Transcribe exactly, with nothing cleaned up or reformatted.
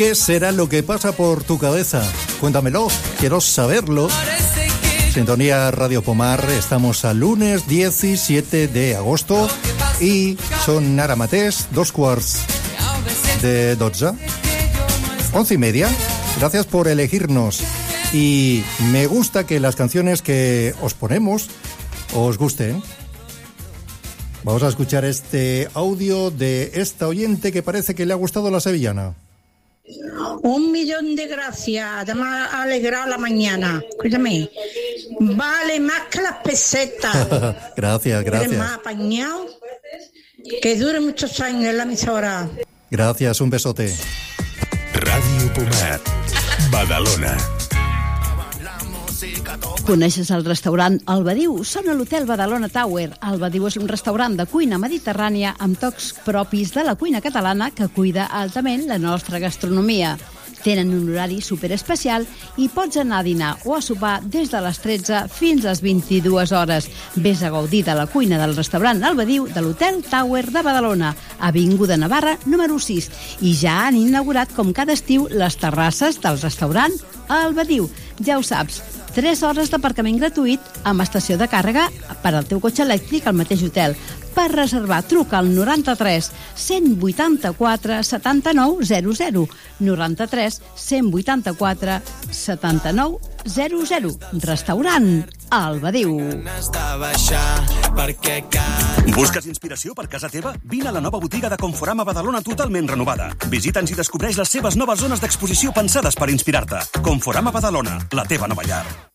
¿Qué será lo que pasa por tu cabeza? Cuéntamelo, quiero saberlo. Sintonía Radio Pomar, estamos al lunes diecisiete de agosto y son ara mateix dos quarts de dotze, once y media. Gracias por elegirnos y me gusta que las canciones que os ponemos os gusten. Vamos a escuchar este audio de esta oyente que parece que le ha gustado la sevillana. Un millón de gracias, te me ha alegrado la mañana. Escúchame, vale más que las pesetas. Gracias, gracias. Eres más apañado. Que dure muchos años en la emisora. Gracias, un besote. Ràdio Pomar, Badalona. Coneixes el restaurant El Badiu? Són a l'Hotel Badalona Tower. El Badiu és un restaurant de cuina mediterrània amb tocs propis de la cuina catalana que cuida altament la nostra gastronomia. Tenen un horari superespecial i pots anar a dinar o a sopar des de les tretze fins a les vint-i-dues hores. Vés a gaudir de la cuina del restaurant El Badiu de l'Hotel Tower de Badalona, Avinguda Navarra, número sis. I ja han inaugurat, com cada estiu, les terrasses del restaurant El Badiu. Ja ho saps, tres hores d'aparcament gratuït amb estació de càrrega per al teu cotxe elèctric al mateix hotel. Per reservar, truca al noranta-tres cent vuitanta-quatre setanta-nou zero zero. noranta-tres cent vuitanta-quatre setanta-nou zero zero. Restaurant El Badiu. Busques inspiració per casa teva? Vine a la nova botiga de Conforama Badalona totalment renovada. Visita'ns i descobreix les seves noves zones d'exposició pensades per inspirar-te. Conforama Badalona, la teva nova llar.